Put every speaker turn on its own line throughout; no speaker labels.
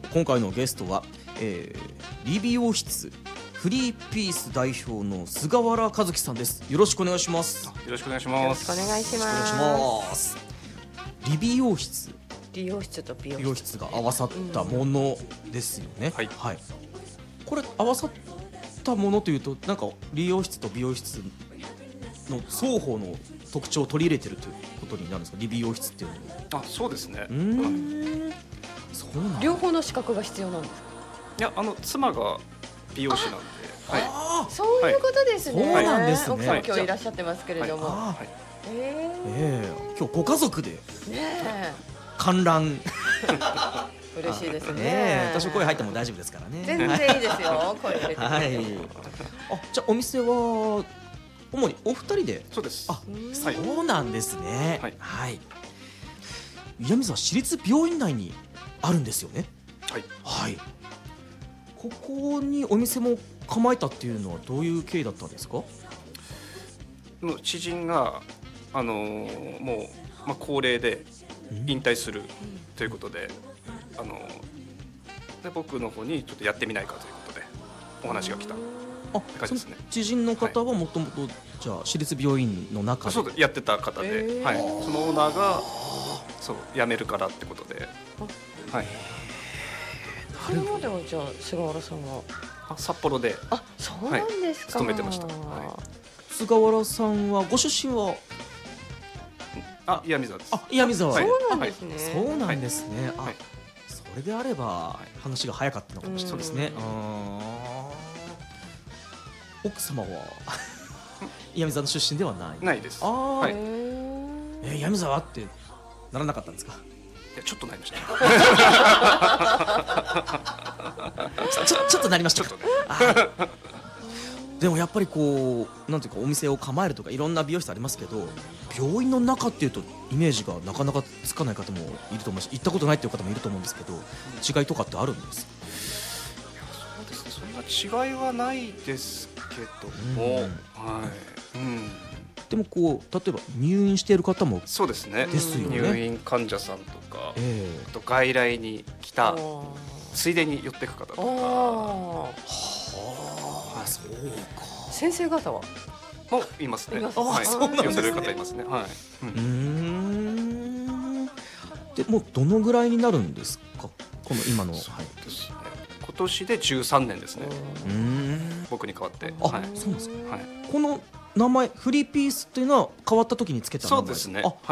今回のゲストは、理美容室フリーピース代表の菅原和樹さんです。よろしくお願いします。
よろしくお願いします。
よろしくお願いし
お願いし
ま
ます。理美容室、
理容室と美
美容
容室
室が合わさったものですよね。
はい
はい。これ合わさったものというと、なんか理容室と美容室の双方の特徴を取り入れてるということになるんですか、理美容室っていうのは。
そうですね。
そうなんだ。
両方の資格が必要なんですか？
いや、妻が美容師なんで、
あー
そういうことですね。
そうなんですね
奥さん今日いらっしゃってますけれども、
あー、
はい
今日ご家族で
ねえ
観覧
嬉しいですね。
ね、多少声入っても大丈夫ですからね。
全然いいですよ。声入れて。
はい。じゃあお店は主にお二人で。
そうです。
あ、
はい
そうなんですね。
はい
はい。岩見沢市立病院内にあるんですよね。
はい。
はい。ここにお店も構えたっていうのはどういう経緯だったんですか？
もう知人がもう高齢で引退するということで、で僕の方にちょっとやってみないかということでお話が来た感じですね。
知人の方はもともとじゃあ市立病院の中で。
そうでやってた方で、はい。そのオーナーがそう辞めるからってことで、はい。
それまではじゃあ菅原さんは
札幌で
そうなんですか。
勤めてました。は
菅原さんはご出身は？
岩見沢です。
岩見沢。
はい
そうなんですね。
そうなんですね。
はい
それであれば話が早かったのかもしれないですね。奥様は岩見沢の出身ではない。
ないです。
はい。
へ
岩見沢ってならなかったんですか？
いや、ちょっとなりました。
ちょっとなりました。
ちょっとね。
でもやっぱりこうなんていうかお店を構えるとかいろんな美容室ありますけど、病院の中っていうとイメージがなかなかつかない方もいると思うし、行ったことないっていう方もいると思うんですけど、違いとかってあるんですか？
そうですね。そんな違いはないですけども、はい。
でもこう例えば入院している方も
そうですね。
ですよね。
入院患者さんとか、あと外来に来
ー
たついでに寄っていく方とか、
そうか。
先生方は
もいますね。
はい。
そうなんですね。
寄せる方いますね。はい。
でもうどのぐらいになるんですか、この今の。
そうですね。今年で13年ですね。僕に代わって。
そうなんですか。
はい。
この名前フリーピースっていうのは変わった時につけた名前。
そうですね。
あ、
はい。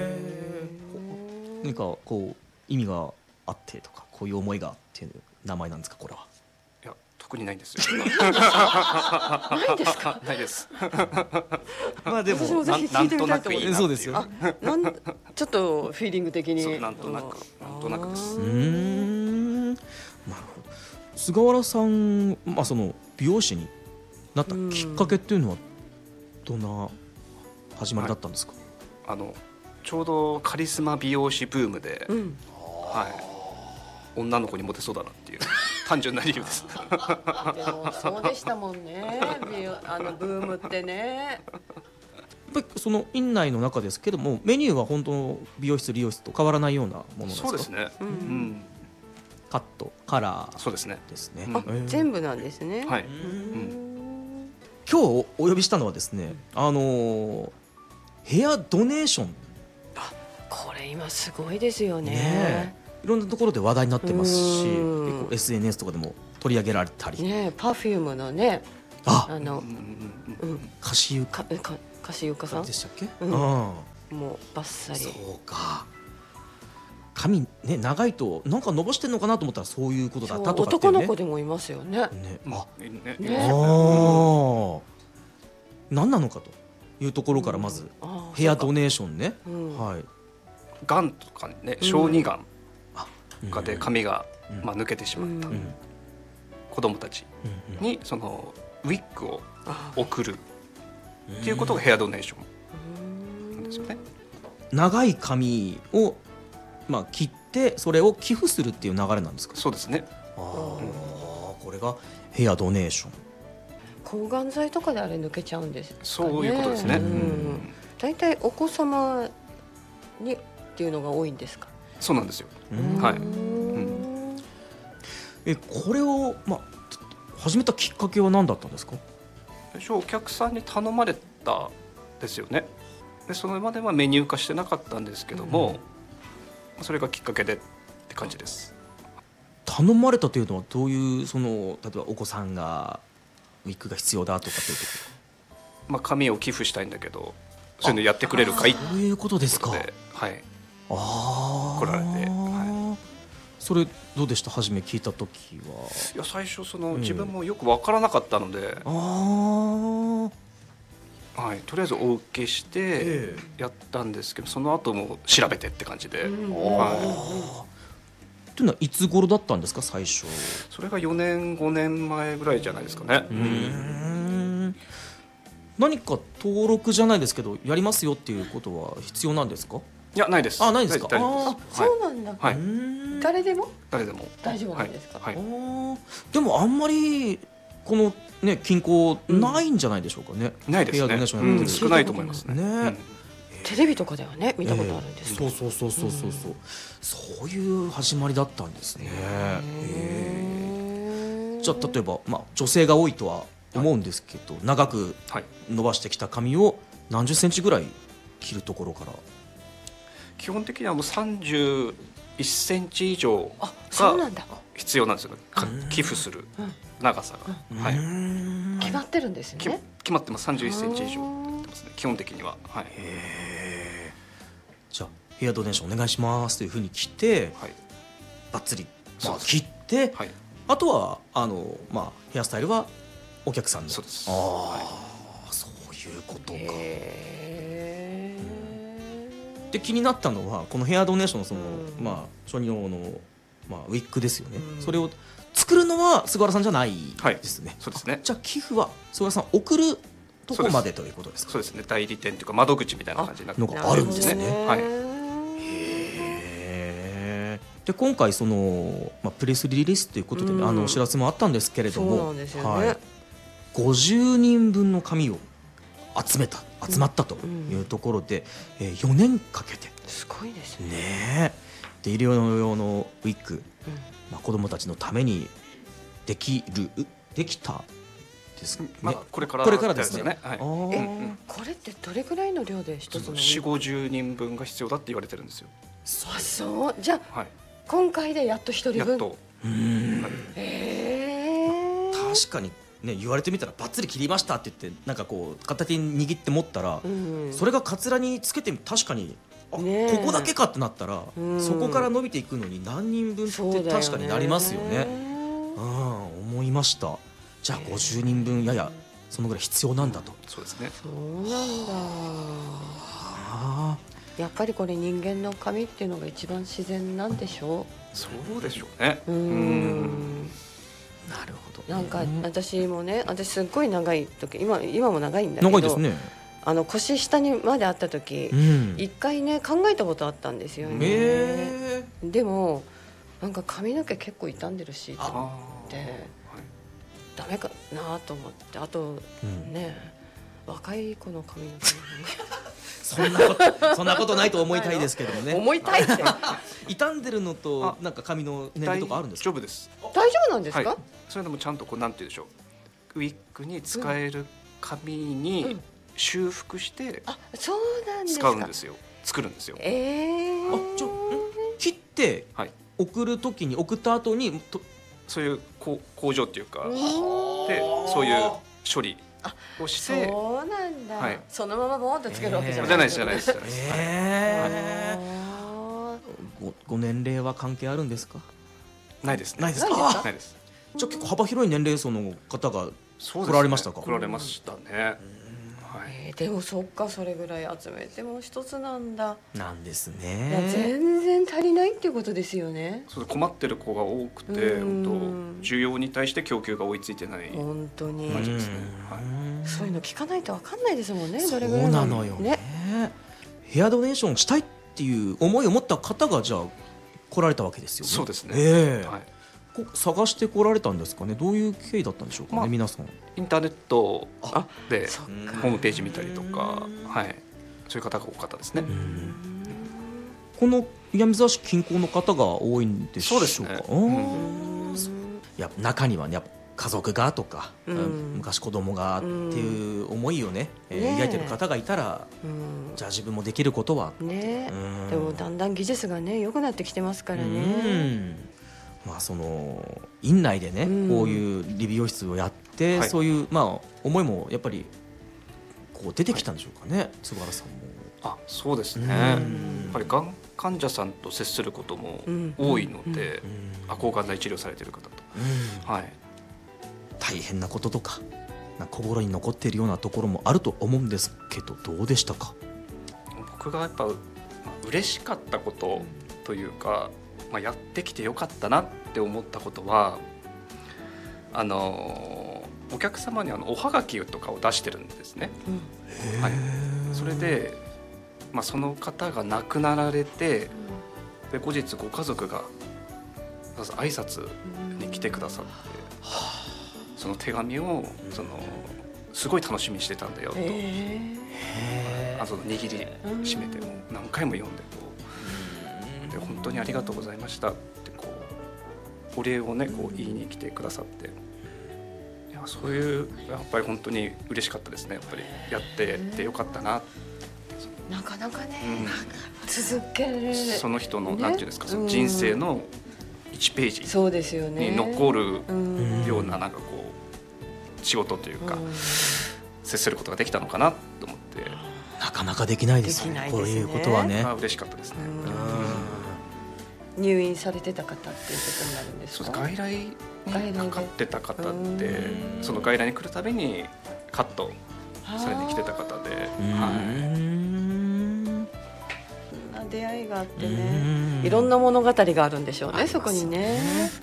何かこう意味があってとかこういう思いがあっていう名前なんですか、これは。
いや、特にないんですよ。
ないですか？
ないです。
まあで
私もぜひ聞いてみたいと思います。
そうですよ。
ちょっとフィーリング的に。
なんとなくです。
なるほど。菅原さん、その美容師になったきっかけっていうのはどんな始まりだったんですか？
ちょうどカリスマ美容師ブームで、女の子にモテそうだなっていう単純な理由です。
でもそうでしたもんね。ブームってね。
やっぱりその院内の中ですけども、メニューは本当の美容室理容室と変わらないようなものなんですか？
そうですね。
カットカラー
そうですね。
全部なんですね。
はい。
今日お呼びしたのはですね、ヘアドネーション。
これ今すごいですよ
ね
ね。
いろんなところで話題になってますし、結構 SNS とかでも取り上げられたり。
ね、パフュームのね、
カシユ
カシユカさん
でしたっけ？
もうバッサリ。
そうか。髪ね長いとなんか伸ばしてんのかなと思ったらそういうことだったとかってね。
男の子でもいますよね。
何なのかというところからまずヘアドネーションね。はい。
がんとかね、小児がんとかで髪が抜けてしまった子供たちにそのウィッグを送るっていうことがヘアドネーションなんですよね。
長い髪を切ってそれを寄付するっていう流れなんですか？
そうですね。
これがヘアドネーション。
抗がん剤とかであれ抜けちゃうんですかね。
そういうことですね。
だいたいお子様にっていうのが多いんですか？
そうなんですよ。はい。
これを、始めたきっかけは何だったんですか？
最初お客さんに頼まれたですよね。でそれまではメニュー化してなかったんですけども、それがきっかけでって感じです。
頼まれたというのはどういう例えばお子さんがウィッグが必要だとかというと
髪を寄付したいんだけどそういうのやってくれるかいって
そういうことですか。
はい
来
来られて、
それどうでした？初め聞いた時は。
いや最初自分もよく分からなかったので、とりあえずお受けしてやったんですけど、その後も調べてって感じで、
というのはいつ頃だったんですか？最初
それが4年5年前ぐらいじゃないですかね。
何か登録じゃないですけどやりますよっていうことは必要なんですか？
いやないです。
ないですか？
そうなんだ。誰でも
誰でも
大丈夫なんですか？
でもあんまりこのね近郊ないんじゃないでしょうかね。
ないですね。少ないと思いますね。
テレビとかではね見たことあるんですけど、
そういう始まりだったんですね。じゃあ例えば女性が多いとは思うんですけど、長く伸ばしてきた髪を何十センチぐらい切るところから。
基本的にはもう31センチ以上が必要なんですよ。寄付する長さが、
決まってるんですね。
決まってます。31センチ以上ですね、基本的には。
じゃあヘアドネーションお願いしますというふうに来て、バッツリ切って、あとはヘアスタイルはお客さんの。そうです。そういうことか。で気になったのはこのヘアドネーションの初任用のウィッグですよね。それを作るのは菅原さんじゃないですね。
そうですね。
じゃあ寄付は菅原さん送るところまでということですか？
そうですね。代理店というか窓口みたいな感じになって
のがあるんですね。で今回プレスリリースということでお知らせもあったんですけれども、50人分の紙を集まったというところで、4年かけて
すごいですね。
で医療用のウィッグ、子どもたちのためにできたですね。
これからですね。
これってどれぐらいの量で一つの
4、50人分が必要だって言われてるんですよ。
そうじゃあ今回でやっと1人分。
やっと。
確かにね、言われてみたらバッツリ切りましたって言ってなんかこう片手に握って持ったら、それがカツラにつけて確かにここだけかってなったら、そこから伸びていくのに何人分って確かになりますよね。思いました。じゃあ50人分ややそのぐらい必要なんだと。
そうですね。
そうなんだ。やっぱりこれ人間の髪っていうのが一番自然なんでしょう。
そうでしょうね。
なるほど。
なんか私すっごい長い時、今も長いんだけど、
長いですね。
腰下にまであった時、一回ね考えたことあったんですよね。でもなんか髪の毛結構傷んでるしと思ってダメかなと思って、あとね、若い子の髪の毛
そんなことないと思いたいですけどもね。
思いたいって
傷んでるのとなんか髪の年齢とかあるんですか？
大丈夫です。
大丈夫なんですか？
それでもちゃんとなんて言うでしょう、ウィッグに使える髪に修復して使うんですよ。作るんですよ。
切って送る時に送った後に
そういう工場っていうかでそういう処理をして。
そうなんだ。そのままボーンとつけるわけじゃない。
じゃないです。
ご年齢は関係あるんですか？
ないですね。
ないですか？ないです。じゃあ結構幅広い年齢層の方が来られましたか？
来られましたね。
でもそっか、それぐらい集めても一つなんだ。
なんですね。
全然足りないっていうことですよね。
困ってる子が多くて、需要に対して供給が追いついてない
本当に
感じですね。
そういうの聞かないと分かんないですもんね。
そうなのよね。ヘアドネーションしたいっていう思いを持った方がじゃあ来られたわけですよね。
そうですね。
探して来られたんですかね。どういう経緯だったんでしょうかね、皆さん。
インターネットでホームページ見たりとか、そういう方が多かったですね。
この岩見沢市近郊の方が多いんでしょうか。 や中にはねやっぱ家族がとか、昔子供がっていう思いをね、抱いてる方がいたら、じゃあ自分もできることは
ね、でもだんだん技術がね良くなってきてますからね。
まあその院内でね、こういう理美容室をやって、そういうまあ思いもやっぱりこう出てきたんでしょうかね、菅原さんも。
そうですね、やっぱりがん患者さんと接することも多いので、抗がん剤治療されている方と、
大変なこととか心に残っているようなところもあると思うんですけど、どうでしたか？
僕がやっぱ嬉しかったことというか、やってきてよかったなって思ったことは、お客様におはがきとかを出してるんですね。それで、その方が亡くなられて、で後日ご家族が挨拶に来てくださって、その手紙をすごい楽しみにしてたんだよと、握りしめても何回も読んでで本当にありがとうございましたってお礼をね言いに来てくださって、そういうやっぱり本当に嬉しかったですね。やっぱりやっててよかったな。
なかなかね、続ける
その人のなんていうんですか、その人生の1ページ
そうですよね、
に残るようななんか仕事というか、接することができたのかなと思って。
なかなかできないですよね、こういうことはね。
嬉しかったですね。
入院されてた方っていうことになるんですか？
外来にかかってた方って、その外来に来るたびにカットされに来てた方で、
出会いがあってね、いろんな物語があるんでしょうね、そこにね。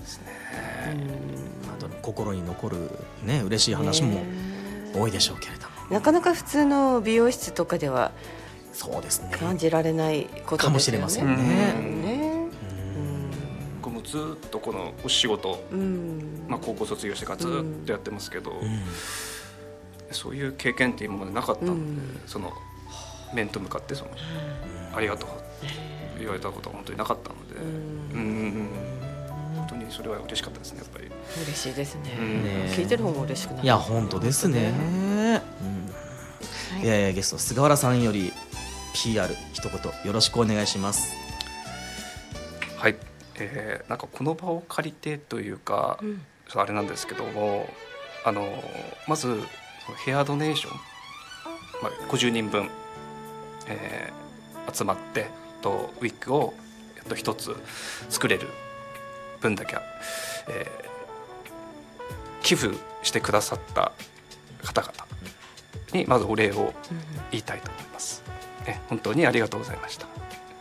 心に残るね、嬉しい話も多いでしょうけれども、
なかなか普通の美容室とかでは
そうですね、
感じられないことですよね。
かもしれませんね。
僕もずっとこのお仕事、高校卒業してからずっとやってますけど、そういう経験って今までなかったので、その面と向かってありがとうって言われたことは本当になかったので、本当にそれは嬉しかったですね。やっぱり
嬉しいですね。聞いてる方も嬉しくなる。
いや本当ですね。ゲスト菅原さんより PR 一言よろしくお願いします。
はい、なんかこの場を借りてというか、あれなんですけども、まずヘアドネーション、50人分、集まってウィッグを一つ作れる分だけ、寄付してくださった方々にまずお礼を言いたいと思います。本当にありがとうございました。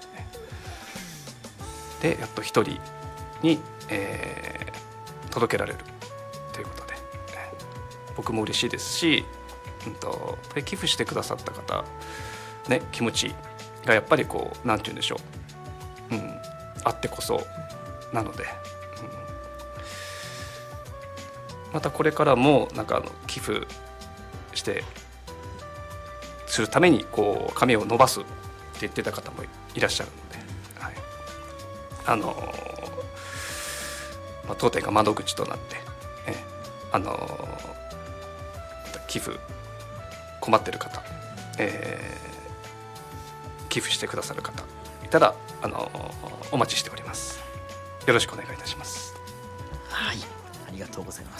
でやっと一人に、届けられるということで、僕も嬉しいですし、寄付してくださった方、気持ちがやっぱりなんて言うんでしょう、あってこそなので、またこれからもなんか寄付してするために髪を伸ばすって言ってた方もいらっしゃるので、当店が窓口となって、寄付困ってる方、寄付してくださる方いたらお待ちしております。よろしくお願いいたします。
はい、ありがとうございます。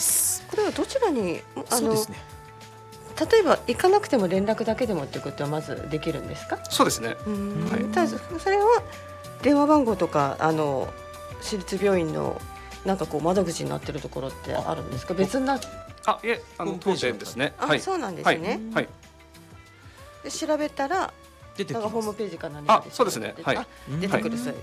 これはどちらに
そうですね、
例えば行かなくても連絡だけでもっていうことはまずできるんですか？
そうですね。
ただそれは電話番号とか私立病院のなんか窓口になってるところってあるんですか？別にい
え、当店ですね。
そうなんですね。で調べたら
出てきます。
ホームページか何かで
そうですね。
出てくるそういう、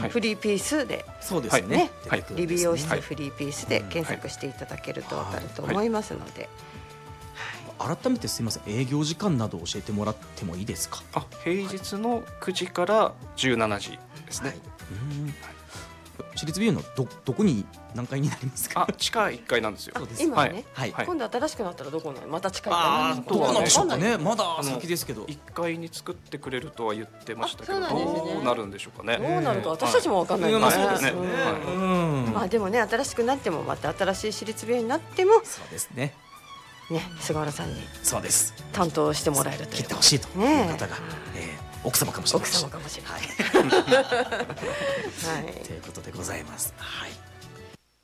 フリーピースで、
そうですね。
理美容室フリーピースで検索していただけると分かると思いますので、
改めてすみません、営業時間など教えてもらってもいいですか？
平日の9時から17時ですね。
私立病院のどこに何階になりますか？
地下1階なんですよ。
今ね、
はい、
今度新しくなったらどこなの？また近い
かな。どこなんでしょうかね。まだ先ですけど。
1階に作ってくれるとは言ってましたけど、
ど
うなるんでしょうかね。
どうなるか私たちも分かんないですね。
ま
あでもね、新しくなってもまた新しい私立病院になっても、
そうですね。
ね、菅原さんに
そうです
担当してもらえるという、
切ってほしいという方が奥様かもしれない。
奥様かもしれない。
ということでございます。はい。